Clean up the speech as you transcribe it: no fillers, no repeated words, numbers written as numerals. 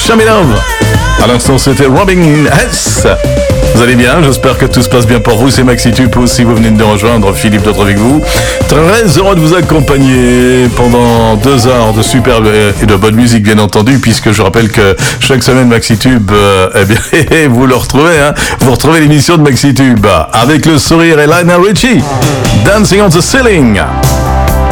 Show Me Love. À l'instant, c'était Robin S. Vous allez bien, j'espère que tout se passe bien pour vous. C'est Maxi Tupo, si vous venez de nous rejoindre, Philippe d'autres avec vous. Très heureux de vous accompagner pendant 2 heures de superbe et de bonne musique, bien entendu, puisque je rappelle que chaque semaine, Maxi Tube, eh bien, vous le retrouvez, hein. Vous retrouvez l'émission de Maxi Tube avec le sourire et Lionel Richie. Dancing on the Ceiling.